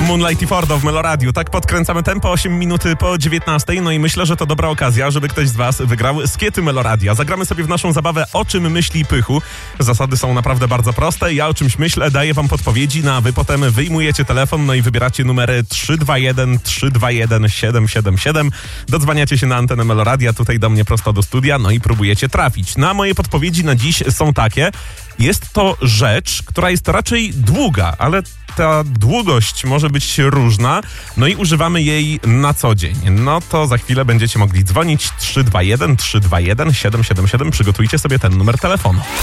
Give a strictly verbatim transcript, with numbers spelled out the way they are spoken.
Moonlight i Fordo w Meloradiu. Tak podkręcamy tempo, osiem minuty po dziewiętnastej. No i myślę, że to dobra okazja, żeby ktoś z was wygrał skiety Meloradia. Zagramy sobie w naszą zabawę O czym myśli Pychu. Zasady są naprawdę bardzo proste. Ja o czymś myślę, daję wam podpowiedzi, no a wy potem wyjmujecie telefon, no i wybieracie numery trzy dwa jeden trzy dwa jeden siedem siedem siedem. Dodzwaniacie się na antenę Meloradia, tutaj do mnie prosto do studia, no i próbujecie trafić. No a moje podpowiedzi na dziś są takie. Jest to rzecz, która jest raczej długa, ale ta długość może być różna, no i używamy jej na co dzień. No to za chwilę będziecie mogli dzwonić trzy dwa jeden trzy dwa jeden siedem siedem siedem. Przygotujcie sobie ten numer telefonu.